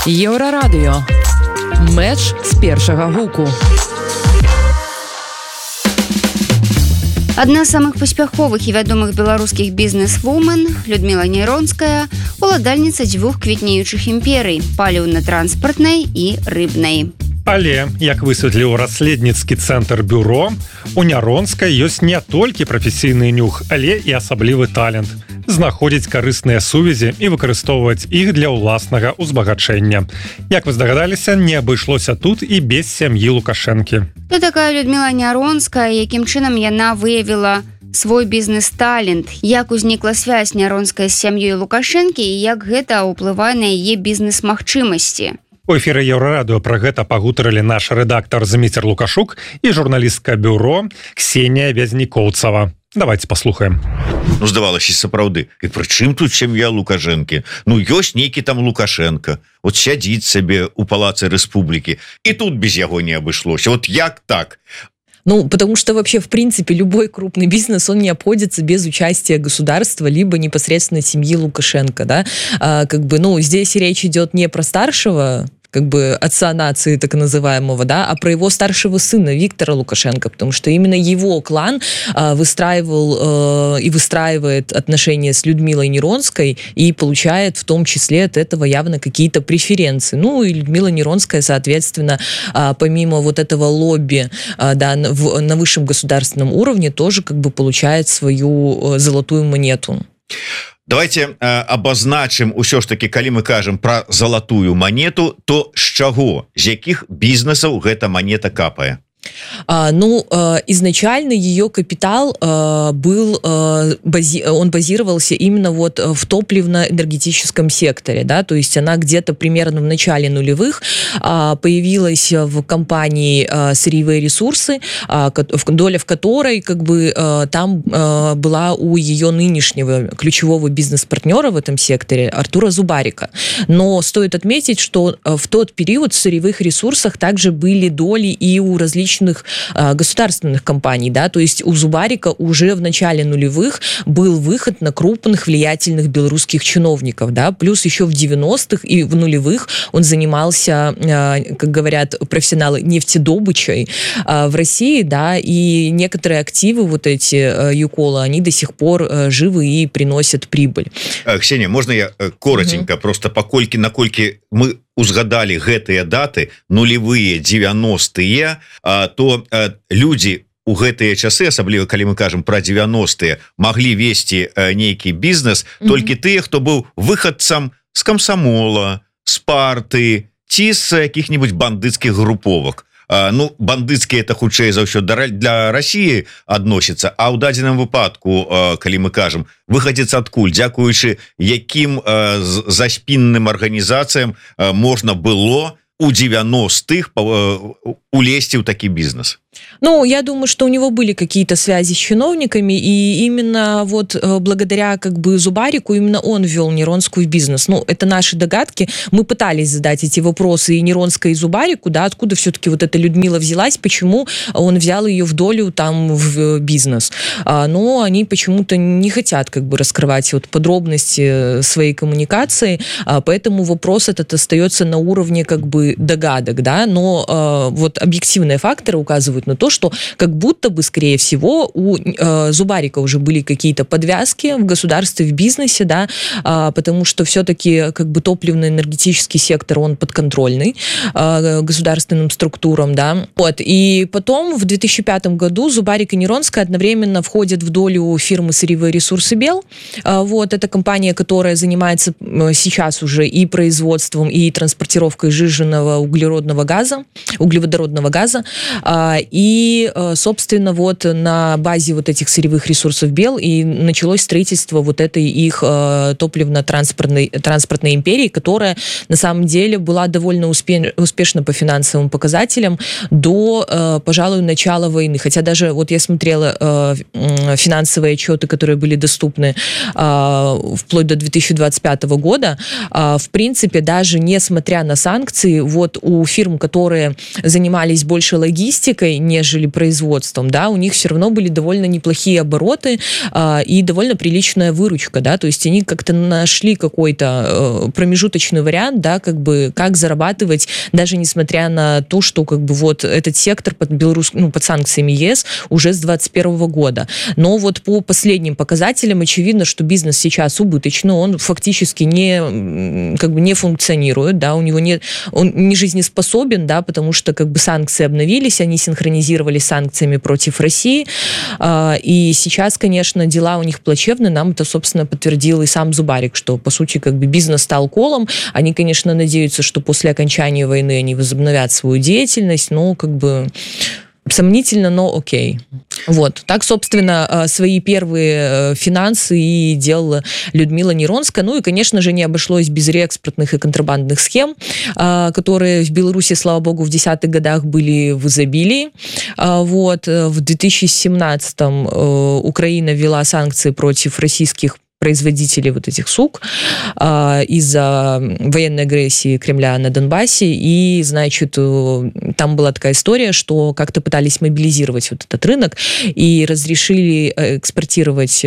Еўрарадыё. Мэч з першага гуку. Адна з самых паспяховых і вядомых беларускіх бізнес-вумен Людміла Няронская – уладальніца дзвюх квітнеючых імперый – паліўна-транспартнай і рыбнай. Але, як высветліў расследніцкі цэнтр бюро, у Няронскай ёсць не толькі прафесійны нюх, але і асаблівы талент – знаходзіць карысныя сувязі і выкарыстоўваць іх для ўласнага ўзбагачэння. Як вы здагадаліся, не абышлося тут і без сям'і Лукашэнкі. Хто такая Людміла Няронская, якім чынам яна выявіла свой бізнес-талент, як узнікла связь Няронскай з сям'ёй Лукашэнкі і як гэта ўплывае на яе бізнес-магчымасці. У эфіры Еўрарадыё пра гэта пагутарылі наш рэдактар Зміцер Лукашук і журналістка бюро Ксенія Вязнікоўцава. Давайте паслухаем. Здавалася, сапраўды. І пры чым тут сям'я Лукашэнкі? Ёсць нейкі там Лукашенко. От сядзіць сабе ў палацы Рэспублікі. І тут без яго не абышлося. Вот як так? Потому что вообще, в принципе, любой крупный бизнес, он не обходится без участия государства, либо непосредственно семьи Лукашенко, да. Здесь речь идет не про старшего, отца нации, так называемого, да, а про его старшего сына Виктора Лукашенко, потому что именно его клан выстраивал и выстраивает отношения с Людмилой Няронской и получает в том числе от этого явно какие-то преференции. И Людмила Няронская, соответственно, помимо вот этого лобби, да, на высшем государственном уровне тоже получает свою золотую монету. Давайте абазначым усё ж таки, калі мы кажам про залатую монету, то з чаго, з якіх бізнесаў гэта монета капае? Изначально ее капитал он базировался именно вот в топливно-энергетическом секторе, да, то есть она где-то примерно в начале нулевых появилась в компании «Сырьевые ресурсы», доля в которой там была у ее нынешнего ключевого бизнес-партнера в этом секторе Артура Зубарика. Но стоит отметить, что в тот период в сырьевых ресурсах также были доли и у различных государственных компаний, да, то есть у Зубарика уже в начале нулевых был выход на крупных влиятельных белорусских чиновников, да, плюс еще в 90-х и в нулевых он занимался, как говорят профессионалы, нефтедобычей в России, да, и некоторые активы вот эти Юкола, они до сих пор живы и приносят прибыль. Ксения, можно я коротенько, просто наколькі мы узгадали гэтыя даты, нулевые, 90-е, то люди у гэтыя часы, асабліва калі мы кажам про 90-е, могли вести нейкі бізнес толькі тыя, хто быў выхадцам з камсамола, з парты ці з якіх-нибудь бандыцкіх груповак. Бандыцкія это хутчэй за ўсё для России адносіцца, а ў дадзеным выпадку, калі мы кажам, выхадзец адкуль, дзякуючы якім заспінным арганізацыям можна было у 90-х улезці ў такі бізнес? Я думаю, что у него были какие-то связи с чиновниками, и именно вот благодаря Зубарику именно он ввел Няронскую в бизнес. Это наши догадки. Мы пытались задать эти вопросы и Няронской, и Зубарику, да, откуда все-таки вот эта Людмила взялась, почему он взял ее в долю там в бизнес. Но они почему-то не хотят раскрывать подробности своей коммуникации, поэтому вопрос этот остается на уровне догадок, да, но вот объективные факторы указывают на то, что как будто бы, скорее всего, у Зубарика уже были какие-то подвязки в государстве, в бизнесе, да, потому что все-таки топливно-энергетический сектор, он подконтрольный государственным структурам, да. И потом в 2005 году Зубарик и Няронская одновременно входят в долю фирмы «Сырьевые ресурсы Бел». Это компания, которая занимается сейчас уже и производством, и транспортировкой сжиженного углеводородного газа. И, собственно, на базе этих сырьевых ресурсов Бел и началось строительство этой их топливно-транспортной империи, которая на самом деле была довольно успешна по финансовым показателям до, пожалуй, начала войны. Хотя даже я смотрела финансовые отчеты, которые были доступны вплоть до 2025 года, в принципе, даже несмотря на санкции, у фирм, которые занимаются занимались больше логистикой, нежели производством, да, у них все равно были довольно неплохие обороты и довольно приличная выручка, да, то есть они как-то нашли какой-то промежуточный вариант, да, как бы, как зарабатывать, даже несмотря на то, что как бы вот этот сектор под под санкциями ЕС уже с 2021 года. Но вот по последним показателям очевидно, что бизнес сейчас убыточный, он фактически не функционирует, да, у него он не жизнеспособен, да, потому что как бы санкции обновились, они синхронизировались с санкциями против России, и сейчас, конечно, дела у них плачевны, нам это, собственно, подтвердил и сам Зубарик, что, по сути, как бы бизнес стал колом, они, конечно, надеются, что после окончания войны они возобновят свою деятельность, но как бы сомнительно, но окей. Вот. Так, собственно, свои первые финансы и делала Людмила Неронская. Ну и, конечно же, не обошлось без реэкспортных и контрабандных схем, которые в Беларуси, слава богу, в 10-х годах были в изобилии. Вот. В 2017-м Украина ввела санкции против российских производителей вот этих сук из-за военной агрессии Кремля на Донбассе. И, значит, там была такая история, что как-то пытались мобилизировать вот этот рынок и разрешили экспортировать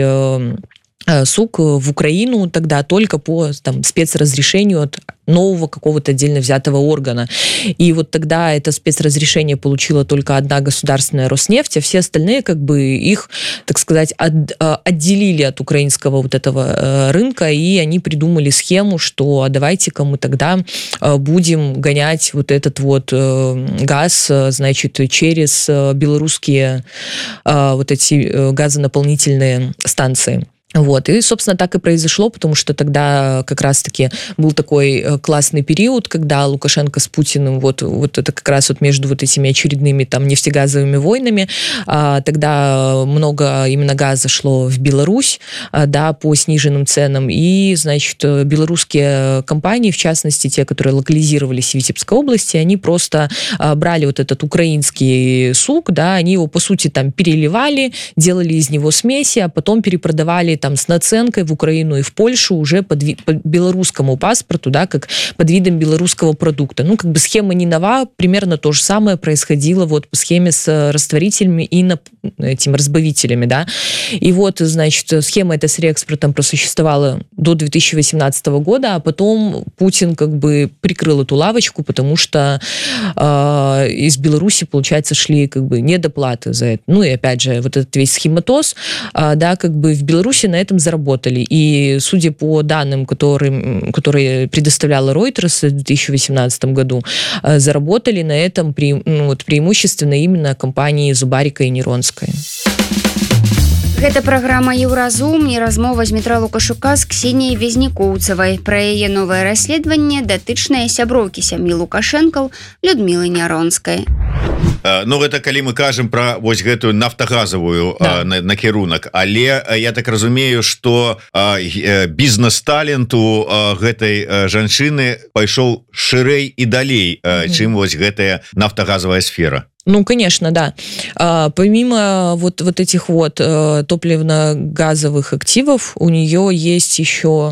сук в Украину тогда только по спецразрешению от нового какого-то отдельно взятого органа. И вот тогда это спецразрешение получила только одна государственная Роснефть, а все остальные как бы их, так сказать, отделили от украинского вот этого рынка, и они придумали схему, что давайте-ка мы тогда будем гонять вот этот вот газ, значит, через белорусские вот эти газонаполнительные станции. Вот. И, собственно, так и произошло, потому что тогда как раз-таки был такой классный период, когда Лукашенко с Путиным, вот это как раз вот между вот этими очередными там нефтегазовыми войнами, тогда много именно газа шло в Беларусь, да, по сниженным ценам, и, значит, белорусские компании, в частности, те, которые локализировались в Витебской области, они просто брали вот этот украинский сук, да, они его, по сути, там переливали, делали из него смеси, а потом перепродавали там с наценкой в Украину и в Польшу уже по белорусскому паспорту, да, как под видом белорусского продукта. Ну, как бы схема не нова, примерно то же самое происходило вот по схеме с растворителями и этими разбавителями, да. И вот, значит, схема эта с реэкспортом просуществовала до 2018 года, а потом Путин как бы прикрыл эту лавочку, потому что из Беларуси, получается, шли как бы недоплаты за это. Ну, и опять же, вот этот весь схематоз, да, как бы в Беларуси на этом заработали. И судя по данным, которые предоставляла Reuters в 2018 году, заработали на этом преимущественно именно компании Зубарика и Неронской. Гэта праграма «Еўразум» і размова з Дмітра Лукашука з Ксеніяй Везнікоўцавай пра яе новае расследаванне, датычнае сяброўкі сям'і Лукашэнкаў Людмілы Няронскай. Ну, гэта калі мы кажам пра вось гэтую нафтагазавую накірунак, але я так разумею, што бізнес-таленту гэтай жанчыны пайшоў шырэй і далей, чым вось гэтая нафтагазавая сфера. Ну, конечно, да. Помимо вот этих вот топливно-газовых активов, у нее есть еще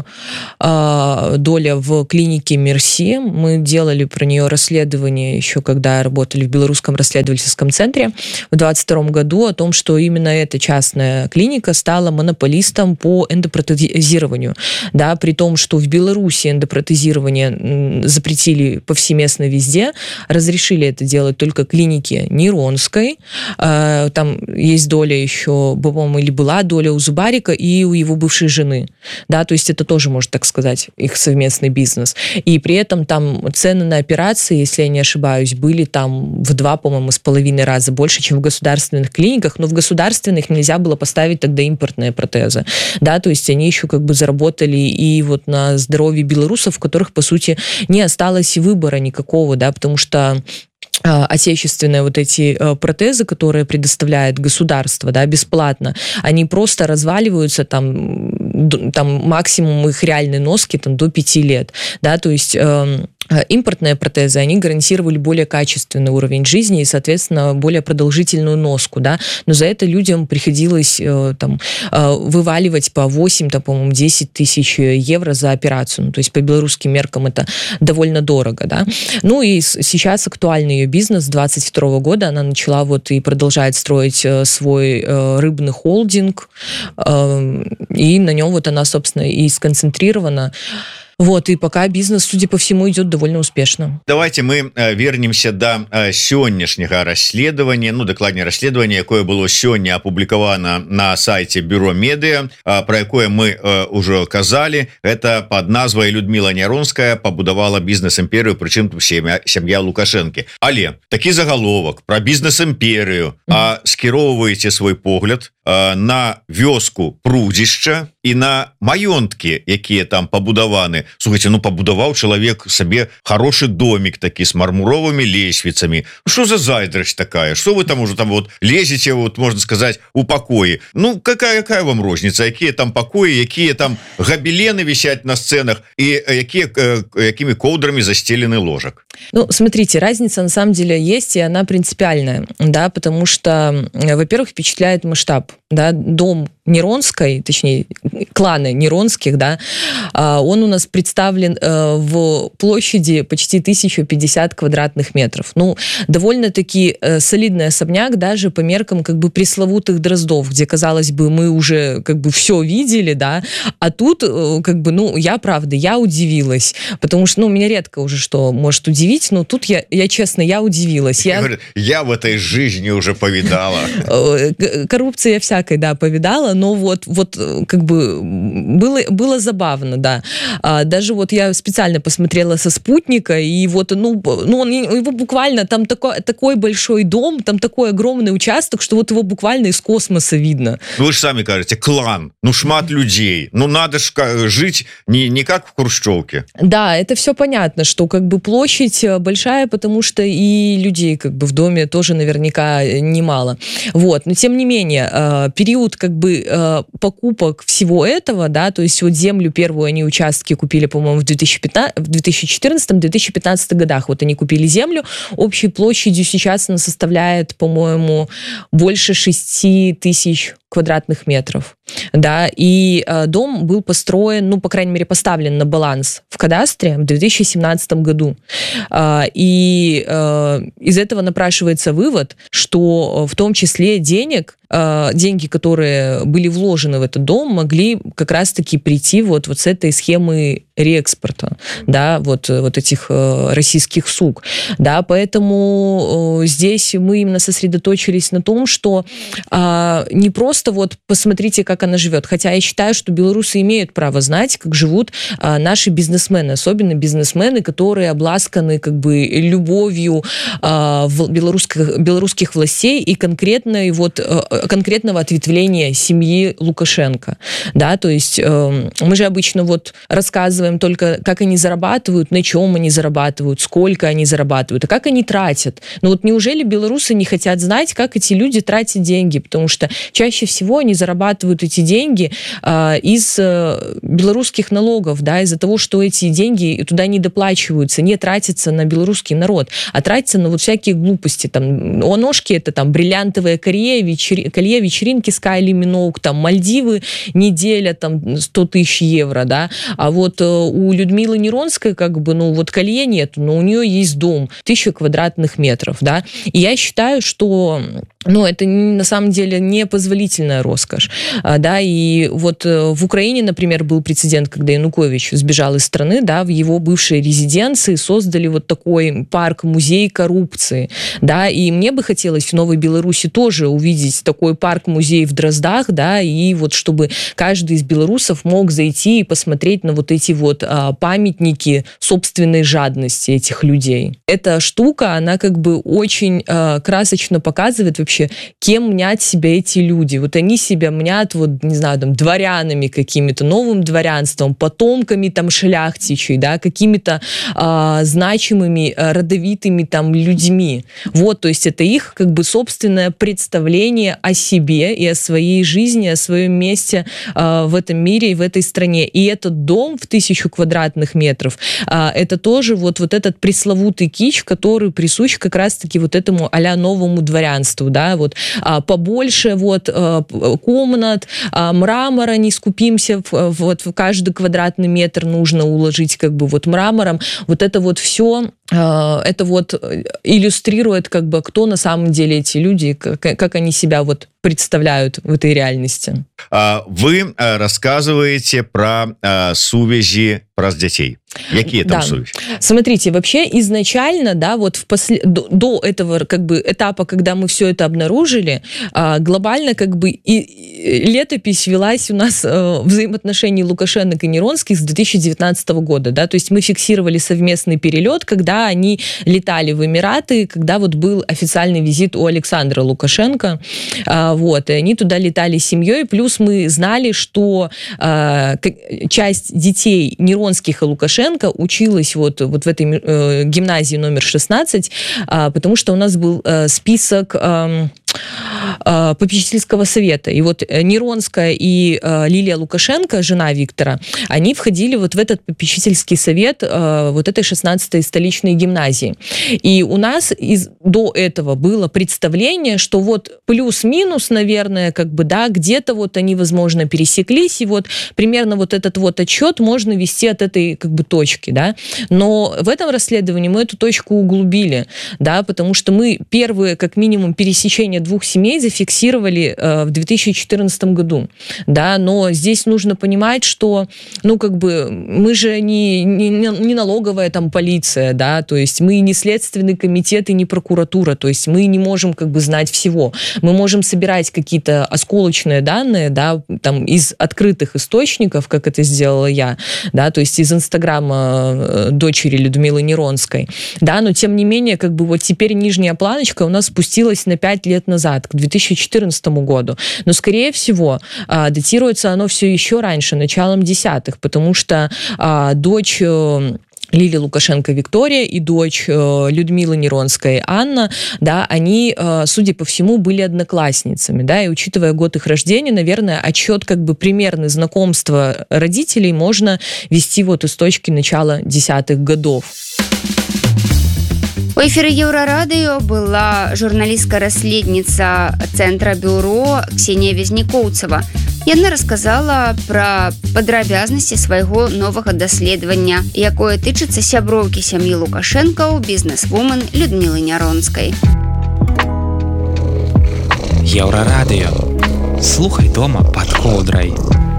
доля в клинике Мерси. Мы делали про нее расследование еще, когда работали в Белорусском расследовательском центре в 2022 году, о том, что именно эта частная клиника стала монополистом по эндопротезированию. Да, при том, что в Беларуси эндопротезирование запретили повсеместно везде, разрешили это делать только клиники Неронской, там есть доля еще, по-моему, или была доля у Зубарика и у его бывшей жены, да, то есть это тоже, можно так сказать, их совместный бизнес, и при этом там цены на операции, если я не ошибаюсь, были там в 2, по-моему, с половиной раза больше, чем в государственных клиниках, но в государственных нельзя было поставить тогда импортные протезы, да, то есть они еще как бы заработали и вот на здоровье белорусов, у которых, по сути, не осталось выбора никакого, да, потому что отечественные вот эти протезы, которые предоставляет государство, да, бесплатно, они просто разваливаются, там максимум их реальной носки там до 5 лет, да, то есть импортные протезы, они гарантировали более качественный уровень жизни и, соответственно, более продолжительную носку, да, но за это людям приходилось там вываливать по 8, там, по-моему, 10 тысяч евро за операцию, ну, то есть по белорусским меркам это довольно дорого, да. Ну и сейчас актуальный ее бизнес с 22 года, она начала вот и продолжает строить свой рыбный холдинг, и на нем вот она, собственно, и сконцентрирована. Вот, и пока бизнес, судя по всему, идет довольно успешно. Давайте мы вернемся до сённяшняга расследования, ну, дакладней расследования, якое было сёння опубликовано на сайте Бюро Медиа, про якое мы уже казали. Это под назвой Людмила Няронская побудовала бизнес-імперію, причым сям'я Лукашэнкі. Але такі заголовок про бизнес-імперію, а скіроўваеце свой погляд на вёску Прудзішча і на маёнткі, якія там пабудаваны. Слухайте, ну пабудаваў чалавек сабе хороший домик такі с мармуровыми лесвіцамі. Что за зайдрасць такая? Что вы там уже там вот лезете, вот можно сказать, у покои? Ну какая вам розница? Якія там покои, якія там гобелены висят на сценах и якими ковдрами застелены ложек? Ну, смотрите, разница на самом деле есть, и она принципиальная, да, потому что, во-первых, впечатляет масштаб, да, дом Няронской, точнее, клана Няронских, да, он у нас представлен в площади почти 1050 квадратных метров. Ну, довольно-таки солидный особняк даже по меркам как бы пресловутых Дроздов, где, казалось бы, мы уже как бы все видели, да, а тут как бы, ну, я удивилась, потому что, ну, меня редко уже что может удивить, но тут я честно, я удивилась. Я в этой жизни уже повидала. Коррупции я всякой, да, повидала, но вот как бы было забавно, да. Даже вот я специально посмотрела со спутника, и вот, ну он его буквально, там такой большой дом, там такой огромный участок, что вот его буквально из космоса видно. Вы же сами говорите, клан, ну шмат людей, ну надо ж жить не как в Хрущевке. Да, это все понятно, что как бы площадь большая, потому что и людей как бы в доме тоже наверняка немало. Вот, но тем не менее, период как бы покупок всего этого, да, то есть вот землю первую они участки купили, по-моему, в 2014-2015 годах. Вот они купили землю, общей площадью сейчас она составляет, по-моему, больше 6 тысяч квадратных метров, да, и дом был построен, ну, по крайней мере, поставлен на баланс в кадастре в 2017 году, и из этого напрашивается вывод, что в том числе деньги, которые были вложены в этот дом, могли как раз-таки прийти вот с этой схемы реэкспорта, да, вот этих российских сук, да, поэтому здесь мы именно сосредоточились на том, что не просто вот посмотрите, как она живет, хотя я считаю, что белорусы имеют право знать, как живут наши бизнесмены, особенно бизнесмены, которые обласканы как бы любовью белорусских властей и конкретного ответвления семьи Лукашенко, да, то есть мы же обычно вот рассказываем только, как они зарабатывают, на чем они зарабатывают, сколько они зарабатывают, а как они тратят. Но вот неужели белорусы не хотят знать, как эти люди тратят деньги, потому что чаще всего они зарабатывают эти деньги из белорусских налогов, да, из-за того, что эти деньги туда не доплачиваются, не тратятся на белорусский народ, а тратятся на вот всякие глупости, там, у ножки это там бриллиантовое колье, вечеринки с Кайли Миноуг, там, Мальдивы, неделя, там, 100 тысяч евро, да, а вот у Людмилы Няронской, как бы, ну, вот колье нет, но у нее есть дом, 1000 квадратных метров, да, и я считаю, что, ну, это на самом деле непозволительная роскошь, да, и вот в Украине, например, был прецедент, когда Янукович сбежал из страны, да, в его бывшей резиденции создали вот такой парк-музей коррупции, да, и мне бы хотелось в Новой Беларуси тоже увидеть такой парк-музей в Дроздах, да, и вот чтобы каждый из белорусов мог зайти и посмотреть на вот эти вот памятники собственной жадности этих людей. Эта штука, она как бы очень красочно показывает вообще вообще, кем мнят себя эти люди. Вот они себя мнят, вот, не знаю, там, дворянами какими-то, новым дворянством, потомками там шляхтичей, да, какими-то значимыми, родовитыми там людьми. Вот, то есть это их как бы собственное представление о себе и о своей жизни, о своем месте в этом мире и в этой стране. И этот дом в 1000 квадратных метров, это тоже вот этот пресловутый кич, который присущ как раз-таки вот этому а-ля новому дворянству, да, вот побольше вот комнат, мрамора, не скупимся, вот в каждый квадратный метр нужно уложить как бы вот мрамором. Вот это вот все, это вот иллюстрирует как бы, кто на самом деле эти люди, как они себя вот представляют в этой реальности. Вы рассказываете про сувязі праз дзяцей. Какие там сувязі? Смотрите, вообще изначально, да, вот до этого как бы этапа, когда мы все это обнаружили, глобально как бы и летопись велась у нас взаимоотношений Лукашенко и Неронских с 2019 года, да, то есть мы фиксировали совместный перелет, когда они летали в Эмираты, когда вот был официальный визит у Александра Лукашенко, вот, и они туда летали с семьей, плюс мы знали, что часть детей Неронских и Лукашенко училась вот в этой гимназии номер 16, потому что у нас был список попечительского совета. И вот Неронская и Лилия Лукашенко, жена Виктора, они входили вот в этот попечительский совет вот этой 16-й столичной гимназии. И у нас до этого было представление, что вот плюс-минус, наверное, как бы, да, где-то вот они, возможно, пересеклись, и вот примерно вот этот вот отчет можно вести от этой как бы точки, да. Но в этом расследовании мы эту точку углубили, да, потому что мы первые, как минимум, пересечения двух семей зафиксировали в 2014 году, да, но здесь нужно понимать, что, ну, как бы, мы же не налоговая там полиция, да, то есть мы не следственный комитет и не прокуратура, то есть мы не можем как бы знать всего. Мы можем собирать какие-то осколочные данные, да, там, из открытых источников, как это сделала я, да, то есть из Инстаграма дочери Людмилы Неронской, да, но тем не менее, как бы вот теперь нижняя планочка у нас спустилась на 5 лет назад, к 2014 году. Но, скорее всего, датируется оно все еще раньше, началом десятых, потому что дочь Лилия Лукашенко Виктория и дочь Людмилы Неронской Анна, да, они, судя по всему, были одноклассницами, да, и учитывая год их рождения, наверное, отчет как бы примерный знакомства родителей можно вести вот из точки начала десятых годов. У эфіры Еўрарадыё была журналістка-расследніца Цэнтра бюро Ксенія Вязнікоўцева. Яна расказала пра падрабязнасці свайго новага даследавання, якое тычыцца сяброўкі сям'і Лукашенка ў бізнес-вумен Людмілы Няронскай. Еўрарадыё. Слухай дома пад коўдрай.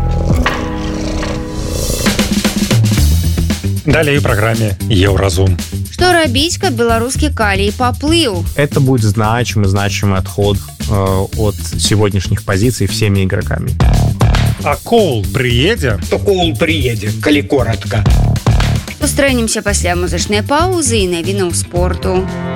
Далее в программе Евразум. Что рабіць, каб беларускі калій поплыў? Это будет значимый отход от сегодняшних позиций всеми игроками. А Коул приедет? То Коул приедет, калі коротко. Сустрэнемся пасля музычнай паузы і навінаў спорту.